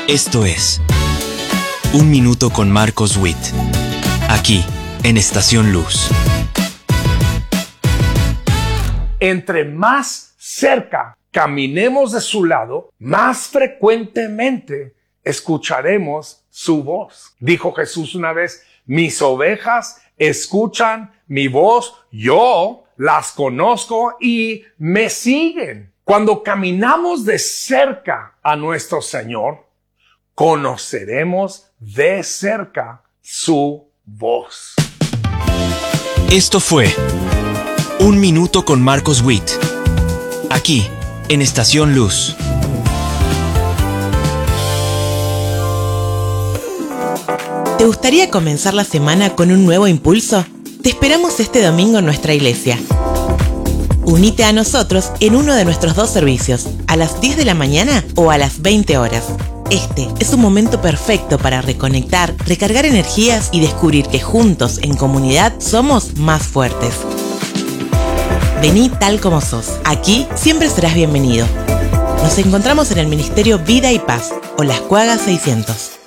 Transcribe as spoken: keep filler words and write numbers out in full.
Esto es Un Minuto con Marcos Witt, aquí en Estación Luz. Entre más cerca caminemos de su lado, más frecuentemente escucharemos su voz. Dijo Jesús una vez: mis ovejas escuchan mi voz, yo las conozco y me siguen. Cuando caminamos de cerca a nuestro Señor, conoceremos de cerca su voz. Esto fue Un Minuto con Marcos Witt, aquí en Estación Luz. ¿Te gustaría comenzar la semana con un nuevo impulso? Te esperamos este domingo en nuestra iglesia. Unite a nosotros en uno de nuestros dos servicios, a las diez de la mañana o a las veinte horas. Este es un momento perfecto para reconectar, recargar energías y descubrir que juntos, en comunidad, somos más fuertes. Vení tal como sos. Aquí siempre serás bienvenido. Nos encontramos en el Ministerio Vida y Paz, Olas Cuagas seiscientos.